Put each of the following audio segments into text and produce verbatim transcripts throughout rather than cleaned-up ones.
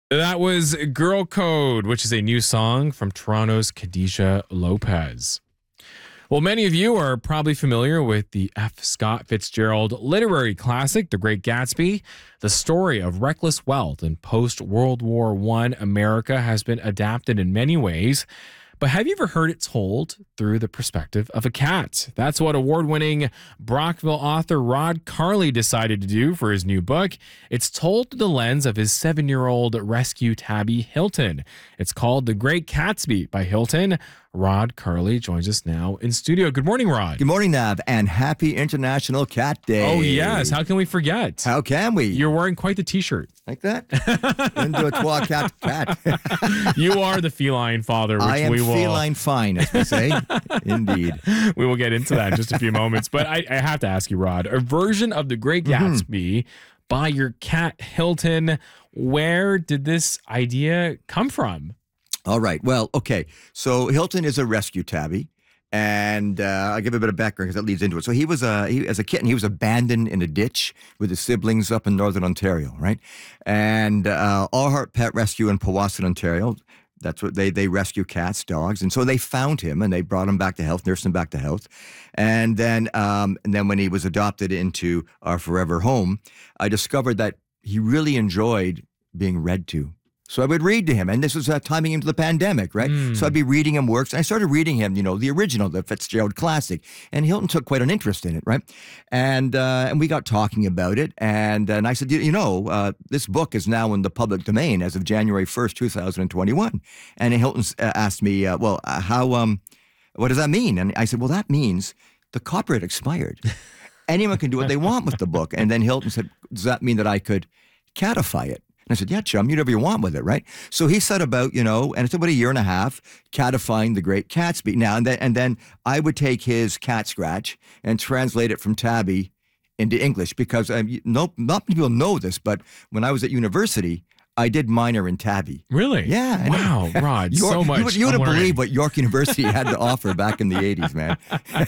That was Girl Code, which is a new song from Toronto's Khadijah Lopez. Well, many of you are probably familiar with the F. Scott Fitzgerald literary classic, The Great Gatsby. The story of reckless wealth in post-World War One America has been adapted in many ways. But have you ever heard it told through the perspective of a cat? That's what award-winning Brockville author Rod Carley decided to do for his new book. It's told through the lens of his seven-year-old rescue tabby, Hilton. It's called The Great Gatsby by Hilton. Rod Carley joins us now in studio. Good morning, Rod. Good morning, Nav, and happy International Cat Day. Oh, yes. How can we forget? How can we? You're wearing quite the T-shirt. Like that? Into a trois cat cat. You are the feline father, which I am we will... feline fine, as we say. Indeed. We will get into that in just a few moments. But I, I have to ask you, Rod, a version of The Great Gatsby mm-hmm. by your cat, Hilton. Where did this idea come from? All right. Well, okay. So Hilton is a rescue tabby. And uh, I'll give a bit of background because that leads into it. So he was, a, he, as a kitten, he was abandoned in a ditch with his siblings up in northern Ontario, right? And uh, All Heart Pet Rescue in Powassan, Ontario, that's what they, they rescue cats, dogs. And so they found him and they brought him back to health, nursed him back to health. And then, um, and then when he was adopted into our forever home, I discovered that he really enjoyed being read to. So I would read to him, and this was uh, timing into the pandemic, right? Mm. So I'd be reading him works, and I started reading him, you know, the original, the Fitzgerald classic, and Hilton took quite an interest in it, right? And uh, and we got talking about it, and and I said, you, you know, uh, this book is now in the public domain as of January first, two thousand twenty-one. And Hilton uh, asked me, uh, well, uh, how, um, what does that mean? And I said, well, that means the copyright expired. Anyone can do what they want with the book. And then Hilton said, does that mean that I could catify it? And I said, yeah, chum, you do whatever you want with it, right? So he set about, you know, and it's about a year and a half, catifying The Great Gatsby. Now, and then, and then I would take his cat scratch and translate it from Tabby into English because um, no, not many people know this, but when I was at university, I did minor in Tabby. Really? Yeah. Wow, Rod, York, so much. You, you wouldn't believe what York University had to offer back in the eighties, man.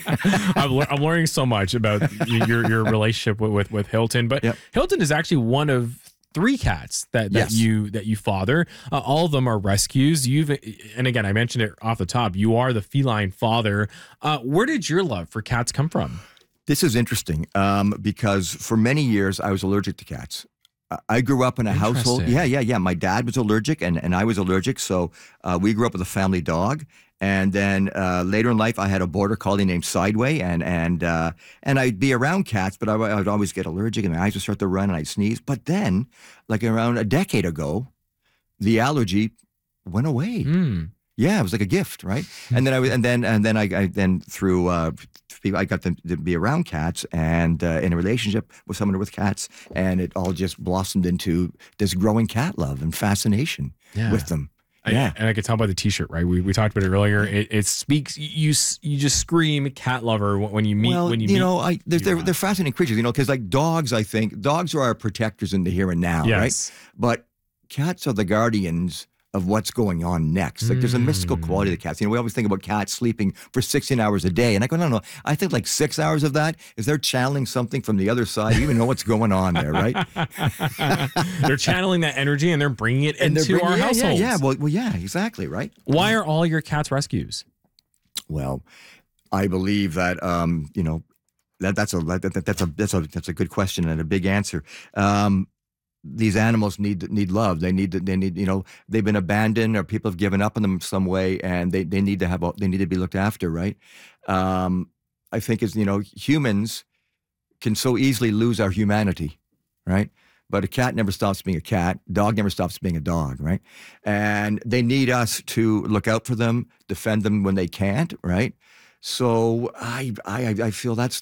I'm, le- I'm learning so much about your your relationship with, with, with Hilton. But yep. Hilton is actually one of three cats that, that yes. you that you father. Uh, all of them are rescues. You've and again, I mentioned it off the top. You are the feline father. Uh, where did your love for cats come from? This is interesting um, because for many years I was allergic to cats. I grew up in a household. Yeah, yeah, yeah. My dad was allergic and, and I was allergic. So uh, we grew up with a family dog. And then uh, later in life, I had a border collie named Sideway. And and uh, and I'd be around cats, but I, I would always get allergic and my eyes would start to run and I'd sneeze. But then, like around a decade ago, the allergy went away. Mm. Yeah, it was like a gift, right? And then I was, and then and then I, I then through uh, I got to, to be around cats and uh, in a relationship with someone with cats, and it all just blossomed into this growing cat love and fascination yeah. with them. I, yeah, and I could tell by the T-shirt, right? We we talked about it earlier. It, it speaks. You you just scream cat lover when you meet. Well, when you, you meet know, I they're they're, they're fascinating creatures, you know, because like dogs, I think dogs are our protectors in the here and now, yes. right? But cats are the guardians of what's going on next. Like there's a mystical quality to cats. You know, we always think about cats sleeping for sixteen hours a day. And I go, no, no, I think like six hours of that is they're channeling something from the other side. You even know what's going on there, right? They're channeling that energy and they're bringing it and into bringing, our yeah, households. Yeah, yeah. Well, well, yeah, exactly, right? Why are all your cats rescues? Well, I believe that, um, you know, that that's a that, that, that's a that's a that's a good question and a big answer. Um, These animals need need love. They need they need you know they've been abandoned or people have given up on them some way, and they, they need to have they need to be looked after, right? Um, I think as you know, humans can so easily lose our humanity, right? But a cat never stops being a cat. Dog never stops being a dog, right? And they need us to look out for them, defend them when they can't, right? So I I I feel that's